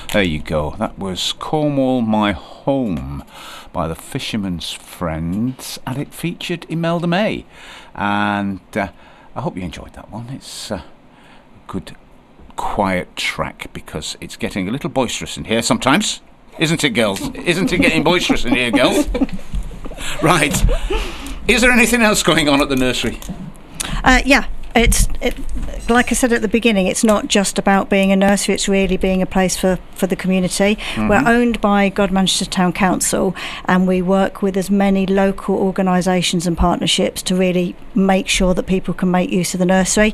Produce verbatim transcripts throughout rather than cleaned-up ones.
There you go. That was Cornwall My Home by the Fisherman's Friends, and it featured Imelda May. And uh, I hope you enjoyed that one. It's uh, a good, quiet track because it's getting a little boisterous in here sometimes. Isn't it, girls? Isn't it getting boisterous in here, girls? Right. Is there anything else going on at the nursery? Uh, yeah. It's it, like I said at the beginning, it's not just about being a nursery, it's really being a place for, for the community. Mm-hmm. We're owned by God Manchester Town Council, and we work with as many local organisations and partnerships to really make sure that people can make use of the nursery.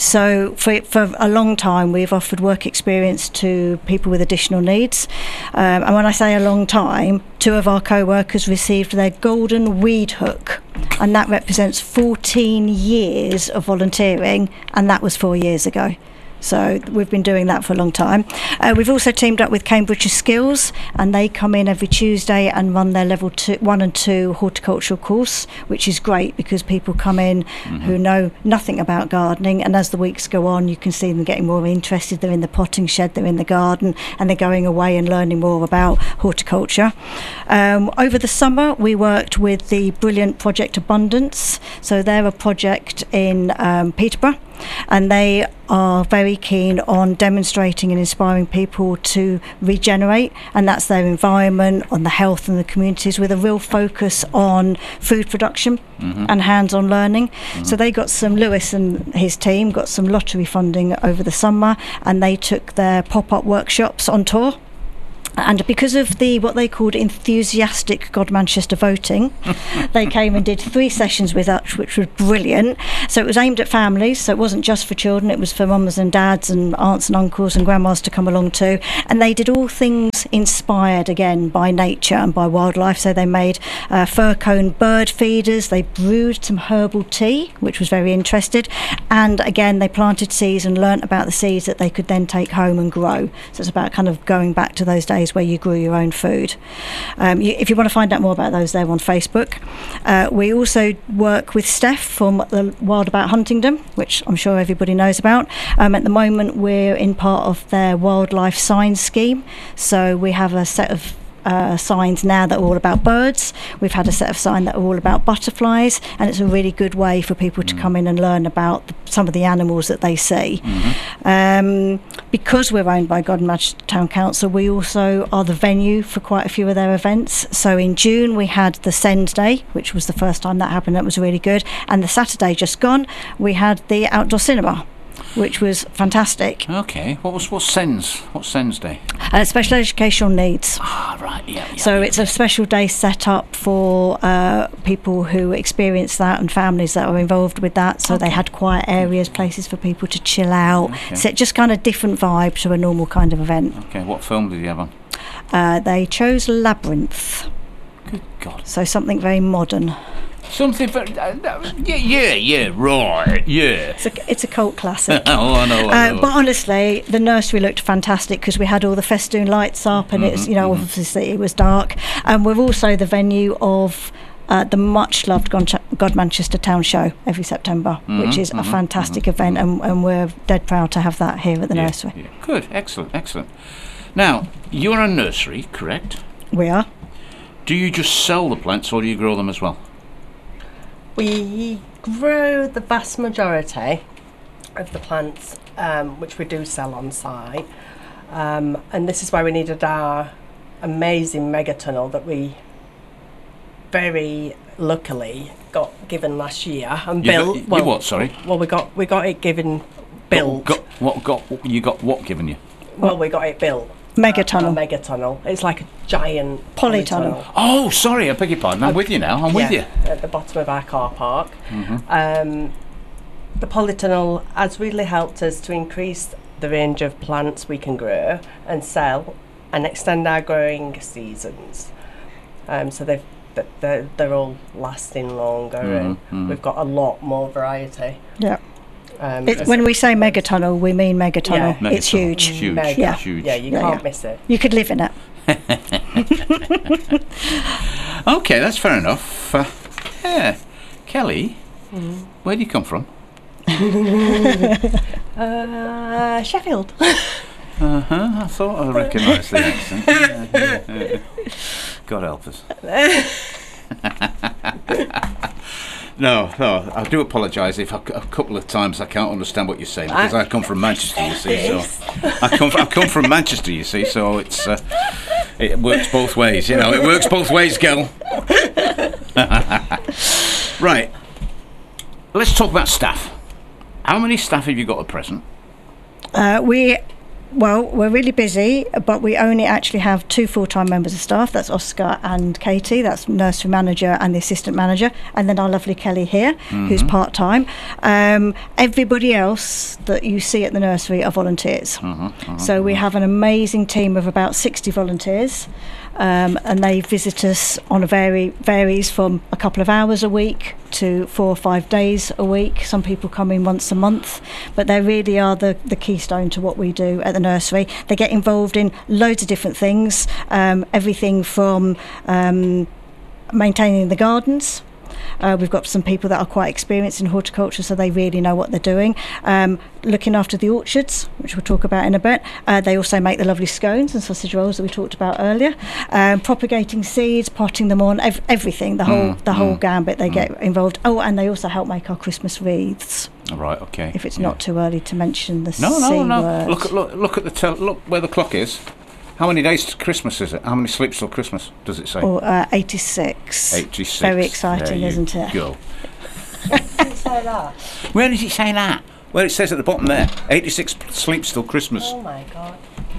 So for, for a long time we've offered work experience to people with additional needs, um, and when I say a long time, two of our co-workers received their golden weed hook, and that represents fourteen years of volunteering, and that was four years ago. So we've been doing that for a long time. Uh, we've also teamed up with Cambridgeshire Skills, and they come in every Tuesday and run their level two, one and two horticultural course, which is great because people come in mm-hmm. who know nothing about gardening, and as the weeks go on you can see them getting more interested. They're in the potting shed, they're in the garden, and they're going away and learning more about horticulture. Um, over the summer we worked with the brilliant Project Abundance, so they're a project in um, Peterborough, and they are very keen on demonstrating and inspiring people to regenerate, and that's their environment, on the health and the communities, with a real focus on food production mm-hmm. and hands-on learning. Mm-hmm. So they got some, Lewis and his team got some lottery funding over the summer, and they took their pop-up workshops on tour. And because of the what they called enthusiastic God Manchester voting, they came and did three sessions with us, which was brilliant. So it was aimed at families, so it wasn't just for children, it was for mums and dads and aunts and uncles and grandmas to come along too. And they did all things inspired again by nature and by wildlife. So they made uh, fir cone bird feeders, they brewed some herbal tea, which was very interesting. And again, they planted seeds and learnt about the seeds that they could then take home and grow. So it's about kind of going back to those days where you grew your own food. Um, you, if you want to find out more about those, they're on Facebook. Uh, we also work with Steph from the Wild About Huntingdon, which I'm sure everybody knows about. Um, at the moment we're in part of their wildlife sign scheme, so we have a set of Uh, signs now that are all about birds. We've had a set of signs that are all about butterflies, and it's a really good way for people to mm. come in and learn about the, some of the animals that they see. Mm-hmm. Um, because we're owned by God Manchester Town Council, we also are the venue for quite a few of their events. So in June we had the Send Day, which was the first time that happened. That was really good. And the Saturday just gone, we had the outdoor cinema, which was fantastic. Okay, what was what Sens? What's Sens Day? Uh, special educational needs. Ah, right, yeah. yeah so yeah, it's yeah. a special day set up for uh, people who experience that and families that are involved with that. So okay. they had quiet areas, places for people to chill out. Okay. So just kind of different vibe to a normal kind of event. Okay, what film did you have on? Uh, they chose Labyrinth. Good God. So something very modern. Something for uh, yeah, yeah, yeah, right, yeah. It's a, it's a cult classic. oh, I know, I know. Uh, but honestly, the nursery looked fantastic because we had all the festoon lights up, and mm-hmm, it's you know mm-hmm. obviously it was dark. And we're also the venue of uh, the much loved God, God Manchester Town Show every September, mm-hmm, which is mm-hmm, a fantastic mm-hmm, event, and, and we're dead proud to have that here at the yeah, nursery. Yeah. Good, excellent, excellent. Now you're a nursery, correct? We are. Do you just sell the plants, or do you grow them as well? We grow the vast majority of the plants, um, which we do sell on site, um, and this is why we needed our amazing mega tunnel that we very luckily got given last year and you built. Got, well, you what? Sorry. Well, we got we got it given built. Got, got, what got you got what given you? Well, we got it built. Mega tunnel. A mega tunnel. It's like a giant polytunnel. polytunnel. Oh, sorry, I beg your pardon. I'm uh, with you now. I'm yeah, with you. At the bottom of our car park. Mm-hmm. Um, the polytunnel has really helped us to increase the range of plants we can grow and sell, and extend our growing seasons. Um, so they've, they're, they're all lasting longer, mm-hmm, and mm-hmm. we've got a lot more variety. Yeah. Um, it, when we say mega tunnel, we mean mega tunnel. Yeah. It's mega huge. Huge. Mega. Yeah. Huge. Yeah, you yeah, can't yeah. miss it. You could live in it. Okay, that's fair enough. Uh, yeah, Kelly, mm. where do you come from? uh, Sheffield. Uh huh. I thought I recognised the accent. Yeah, yeah, yeah. God help us. No, no, I do apologise if I, a couple of times I can't understand what you're saying, because I, I come from Manchester, you see. So I come, I come from Manchester, you see. So it's uh, it works both ways, you know. It works both ways, girl. Right. Let's talk about staff. How many staff have you got at present? Uh, we, well, we're really busy, but we only actually have two full-time members of staff. That's Oscar and Katie. That's nursery manager and the assistant manager, and then our lovely Kelly here, mm-hmm. who's part-time. Um, everybody else that you see at the nursery are volunteers. Mm-hmm, mm-hmm, so we have an amazing team of about sixty volunteers. Um, and they visit us on a very varies from a couple of hours a week to four or five days a week. Some people come in once a month, but they really are the, the keystone to what we do at the nursery. They get involved in loads of different things, um, everything from um, maintaining the gardens. Uh, we've got some people that are quite experienced in horticulture, so they really know what they're doing. Um, looking after the orchards, which we'll talk about in a bit. Uh, they also make the lovely scones and sausage rolls that we talked about earlier. Um, propagating seeds, potting them on, ev- everything, the whole mm, the whole mm, gambit they mm. get involved. Oh, and they also help make our Christmas wreaths. Right, okay. If it's yeah. not too early to mention the no, C no, no. word. Look at look, look at the tel- look where the clock is. How many days to Christmas is it? How many sleeps till Christmas does it say? Oh, uh, eighty-six. eighty-six. Very exciting, there isn't you it? Go. Didn't say that. Where does it say that? Well, it says at the bottom there, eighty-six sleeps till Christmas. Oh my God.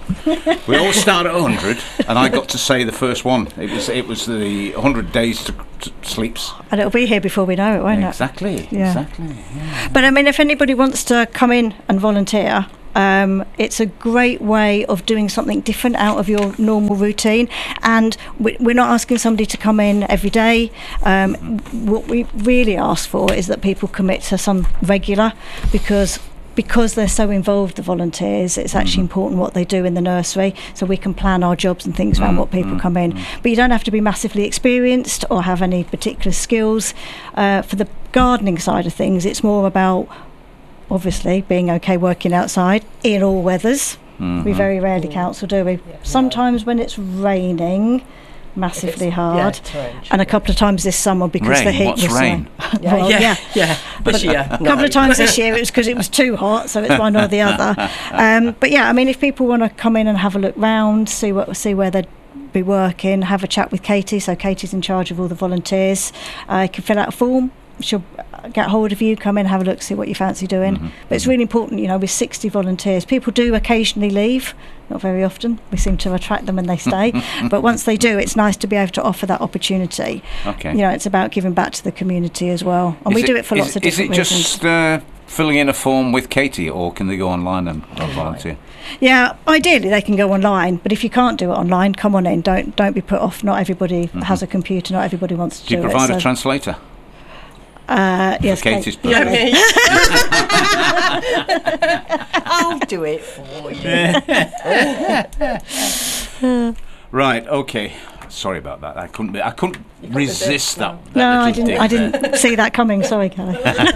We all start at one hundred, and I got to say the first one. It was it was the one hundred days to, to sleeps. And it'll be here before we know it, won't exactly, it? Yeah. Exactly. Yeah. But I mean, if anybody wants to come in and volunteer, Um, it's a great way of doing something different out of your normal routine, and we, we're not asking somebody to come in every day. Um, mm-hmm. What we really ask for is that people commit to some regular, because because they're so involved, the volunteers, it's actually mm-hmm. important what they do in the nursery, so we can plan our jobs and things around mm-hmm. what people come in. But you don't have to be massively experienced or have any particular skills. Uh, for the gardening side of things, it's more about obviously being okay working outside in all weathers. Mm-hmm. We very rarely council, do we? Yeah, sometimes no. when it's raining massively it's, hard, yeah, and a couple of times this summer because rain. the heat What's was rain? So yeah, well, yeah, yeah, yeah. But This year, a no. couple of times this year it was because it was too hot, so it's one or the other. Um, but yeah, I mean, if people want to come in and have a look round, see what see where they'd be working, have a chat with Katie. So Katie's in charge of all the volunteers. Uh, you can fill out a form. She'll get hold of you, come in, have a look, see what you fancy doing. Mm-hmm. But it's really important, you know, with sixty volunteers. People do occasionally leave, not very often. We seem to attract them and they stay. But once they do, it's nice to be able to offer that opportunity. Okay. You know, it's about giving back to the community as well. And is we it, do it for lots it, of different reasons. Is it just uh, filling in a form with Katie, or can they go online and volunteer? Yeah, ideally they can go online, but if you can't do it online, come on in. Don't don't be put off. Not everybody mm-hmm. has a computer. Not everybody wants to do, do you provide it, a so. translator? Uh, yes, Katie's Kate. Yeah, me. I'll do it for you. Right. Okay. Sorry about that. I couldn't. I couldn't resist that. that no, I little didn't. I didn't there. see that coming. Sorry, Kelly.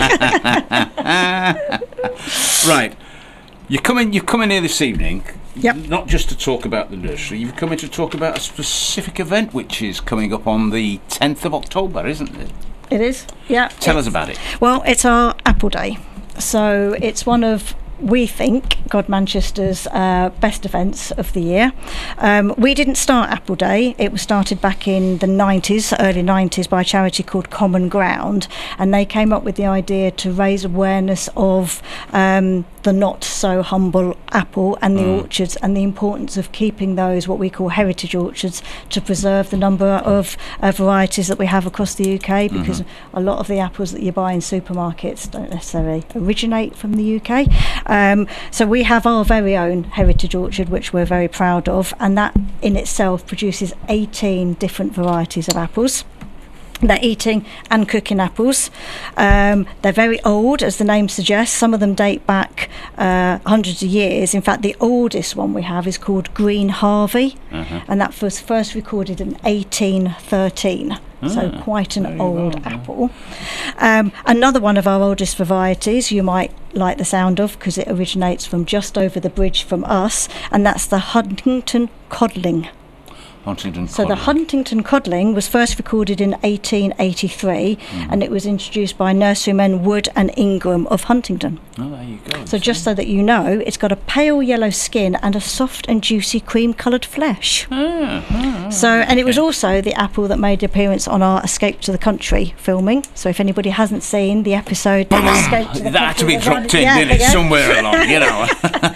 Right. You're coming. You're coming here this evening. Yep. Not just to talk about the nursery. You've come in to talk about a specific event which is coming up on the tenth of October, isn't it? It is, yeah. Tell us about it. Well, it's our Apple Day. So it's one of, we think, God Manchester's uh, best events of the year. Um, we didn't start Apple Day. It was started back in the nineties, early nineties, by a charity called Common Ground. And they came up with the idea to raise awareness of um, the not so humble apple and the mm. orchards, and the importance of keeping those, what we call heritage orchards, to preserve the number of uh, varieties that we have across the U K, because mm-hmm. a lot of the apples that you buy in supermarkets don't necessarily originate from the U K. Um, so we have our very own heritage orchard, which we're very proud of, and that in itself produces eighteen different varieties of apples. They're eating and cooking apples. Um, they're very old, as the name suggests. Some of them date back uh, hundreds of years. In fact, the oldest one we have is called Green Harvey, uh-huh. and that was first recorded in eighteen thirteen. Ah, so quite an old well, apple. Um, another one of our oldest varieties, you might like the sound of, because it originates from just over the bridge from us, and that's the Huntington Codling. Huntington So Codling. the Huntington Codling was first recorded in eighteen eighty-three, Mm. and it was introduced by nurserymen Wood and Ingram of Huntington. Oh, there you go. So just so that you know, it's got a pale yellow skin and a soft and juicy cream-coloured flesh. Ah, ah, So, and it was okay. also the apple that made an appearance on our Escape to the Country filming. So if anybody hasn't seen the episode that Escape to the That had to Country be was dropped on- in, yeah, didn't it? yeah. Somewhere along, you know.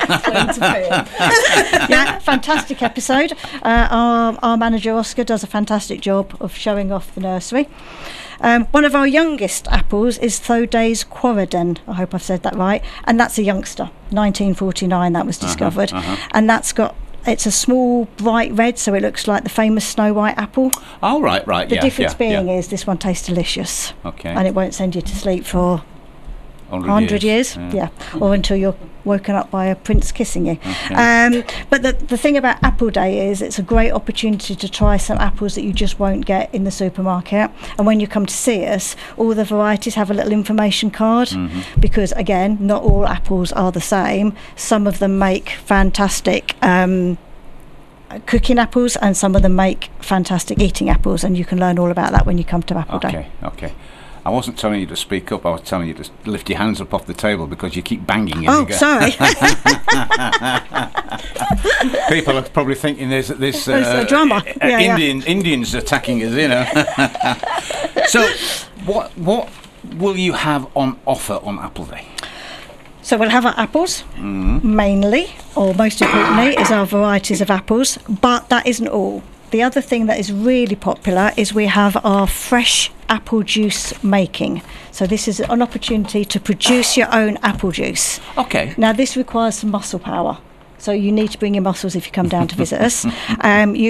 Yeah, fantastic episode. Uh, our, our manager Oscar does a fantastic job of showing off the nursery. Um, one of our youngest apples is Thodays Quarrenden. I hope I've said that right. And that's a youngster. nineteen forty-nine that was discovered. uh-huh. And that's got, it's a small bright red, so it looks like the famous Snow White apple. Oh, right, right, The yeah. difference yeah, being yeah. is this one tastes delicious. Okay. And it won't send you to sleep for one one hundred years, yeah. or until you're woken up by a prince kissing you. Okay. Um, but the, the thing about Apple Day is it's a great opportunity to try some apples that you just won't get in the supermarket. And when you come to see us, all the varieties have a little information card, Mm-hmm. because again, not all apples are the same. Some of them make fantastic um, cooking apples, and some of them make fantastic eating apples, and you can learn all about that when you come to Apple Day. Okay, okay. I wasn't telling you to speak up, I was telling you to lift your hands up off the table because you keep banging. as Oh, you go. sorry. People are probably thinking there's this uh, There's a drama. uh, Yeah, yeah. Indian Indians attacking us, you know. So, what what will you have on offer on Apple Day? So we'll have our apples, Mm-hmm. mainly, or most importantly, is our varieties of apples, but that isn't all. The other thing that is really popular is we have our fresh apple juice making. So this is an opportunity to produce your own apple juice. Okay. Now this requires some muscle power. So you need to bring your muscles if you come down to visit us. Um, you